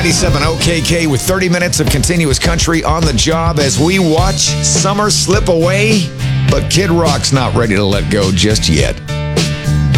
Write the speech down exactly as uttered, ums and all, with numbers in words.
ninety-seven O K K with thirty minutes of continuous country on the job as we watch summer slip away. But Kid Rock's not ready to let go just yet.